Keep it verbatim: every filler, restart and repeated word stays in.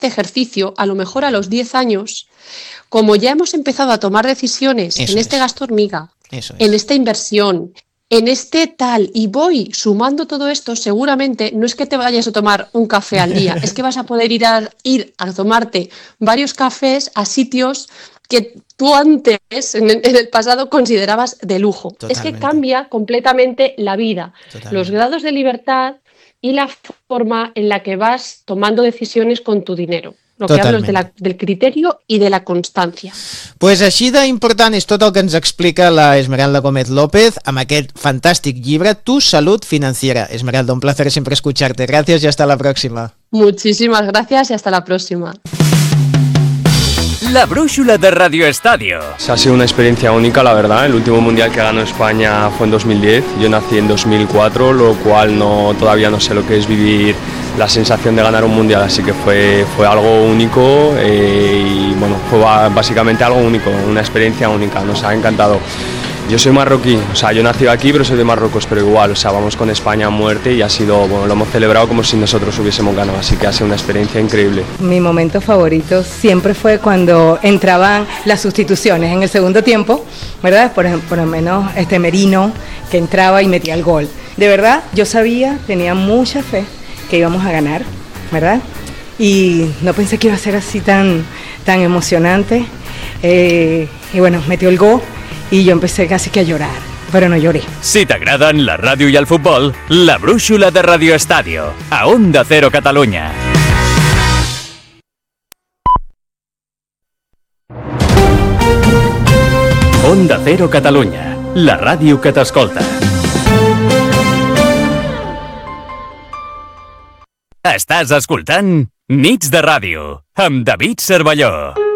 ejercicio, a lo mejor a los diez años, como ya hemos empezado a tomar decisiones Eso en este es. gasto hormiga, Eso es. en esta inversión, en este tal, y voy sumando todo esto, seguramente no es que te vayas a tomar un café al día, es que vas a poder ir a, ir a tomarte varios cafés a sitios que tú antes, en el, en el pasado, considerabas de lujo. Totalmente. Es que cambia completamente la vida, Totalmente. los grados de libertad y la forma en la que vas tomando decisiones con tu dinero. Lo que hablo es de la, del criterio i de la constància. Pues així d'important és tot el que ens explica la Esmeralda Gómez López amb aquest fantàstic llibre Tu Salud Financiera. Esmeralda, un placer siempre escucharte. Gracias y hasta la próxima. Muchísimas gracias y hasta la próxima. La brújula de Radio Estadio. Ha sido una experiencia única, la verdad. El último mundial que ganó España fue en dos mil diez. Yo nací en dos mil cuatro, lo cual no, todavía no sé lo que es vivir la sensación de ganar un mundial, así que fue, fue algo único eh, y bueno, fue básicamente algo único, una experiencia única, nos ha encantado. Yo soy marroquí, o sea, yo nací aquí pero soy de Marruecos, pero igual, o sea, vamos con España a muerte y ha sido, bueno, lo hemos celebrado como si nosotros hubiésemos ganado, así que ha sido una experiencia increíble. Mi momento favorito siempre fue cuando entraban las sustituciones en el segundo tiempo, ¿verdad? Por ejemplo, por lo menos este Merino, que entraba y metía el gol. De verdad, yo sabía, tenía mucha fe que íbamos a ganar, ¿verdad? Y no pensé que iba a ser así tan, tan emocionante. Eh, y bueno, metió el gol y yo empecé casi que a llorar, però no lloré. Si t'agraden la ràdio i el futbol, la brújula de Radio Estadio, a Onda Cero Catalunya. Onda Cero Catalunya, la ràdio que t'escolta. Estàs escoltant Nits de Ràdio, amb David Cervelló.